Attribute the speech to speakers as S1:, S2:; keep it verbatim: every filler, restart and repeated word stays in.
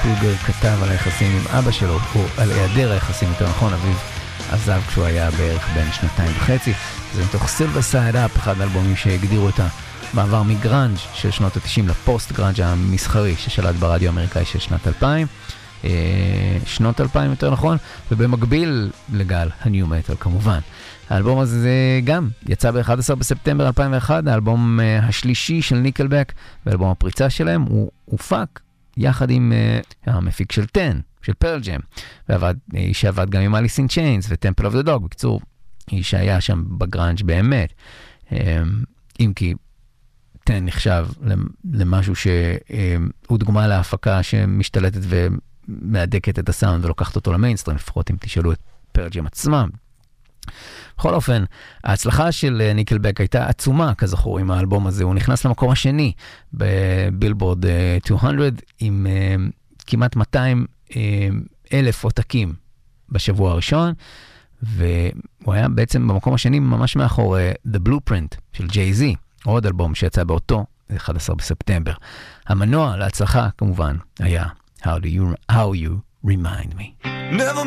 S1: קרוגר כתב על היחסים עם אבא שלו, או על היעדר היחסים יותר נכון, אביו עזב כשהוא היה בערך בין שנתיים וחצי. זה מתוך Silver Side Up, אחד האלבומים שהגדירו את המעבר מגרנג' של שנות ה-תשעים לפוסט גרנג' המסחרי ששלט ברדיו האמריקאי של שנת אלפיים. שנות אלפיים יותר נכון, ובמקביל לגל הניו מטל כמובן. האלבום הזה גם יצא ב-אחד עשר בספטמבר אלפיים ואחת, האלבום השלישי של ניקלבק, ואלבום הפריצה שלהם הוא הופק יחד עם uh, המפיק של טן, של פרל ג'ם, ועבד, איש שעבד גם עם אליס אין צ'יינס וטמפל אוף דה דוג, בקיצור, איש שהיה שם בגרנג' באמת, um, אם כי טן נחשב למשהו שהוא דוגמה להפקה שמשתלטת ומהדקת את הסאונד ולוקחת אותו למיינסטרים, לפחות אם תשאלו את פרל ג'ם עצמם. בכל אופן, ההצלחה של ניקלבק הייתה עצומה, כזכור, עם האלבום הזה. הוא נכנס למקום השני בבילבורד מאתיים עם uh, כמעט מאתיים אלף עותקים בשבוע הראשון, והוא היה בעצם במקום השני ממש מאחור uh, The Blueprint של ג'יי-זי, עוד אלבום שיצא באותו אחד עשר בספטמבר. המנוע להצלחה כמובן היה How Do You, How You Remind Me.
S2: Never